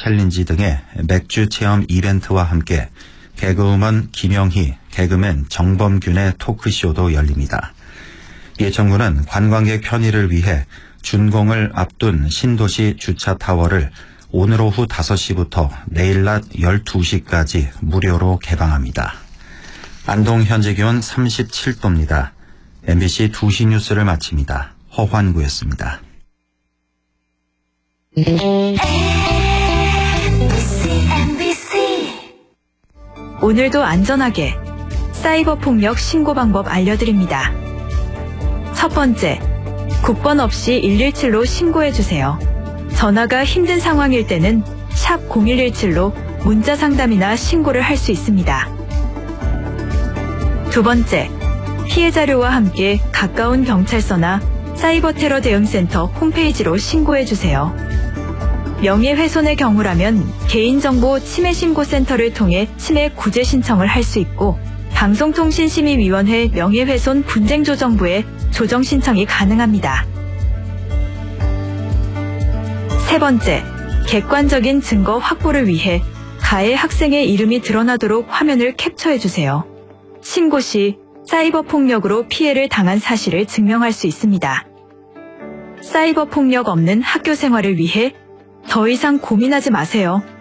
챌린지 등의 맥주 체험 이벤트와 함께 개그우먼 김영희, 개그맨 정범균의 토크쇼도 열립니다. 예천군은 관광객 편의를 위해 준공을 앞둔 신도시 주차타워를 오늘 오후 5시부터 내일 낮 12시까지 무료로 개방합니다. 안동 현재 기온 37도입니다. MBC 2시 뉴스를 마칩니다. 허환구였습니다. 오늘도 안전하게 사이버 폭력 신고 방법 알려드립니다. 첫 번째, 국번 없이 117로 신고해주세요. 전화가 힘든 상황일 때는 샵 0117로 문자 상담이나 신고를 할 수 있습니다. 두 번째, 피해 자료와 함께 가까운 경찰서나 사이버 테러 대응센터 홈페이지로 신고해주세요. 명예훼손의 경우라면 개인정보 침해신고센터를 통해 침해 구제 신청을 할 수 있고 방송통신심의위원회 명예훼손 분쟁조정부에 조정 신청이 가능합니다. 세 번째, 객관적인 증거 확보를 위해 가해 학생의 이름이 드러나도록 화면을 캡처해주세요. 신고 시 사이버 폭력으로 피해를 당한 사실을 증명할 수 있습니다. 사이버 폭력 없는 학교 생활을 위해 더 이상 고민하지 마세요.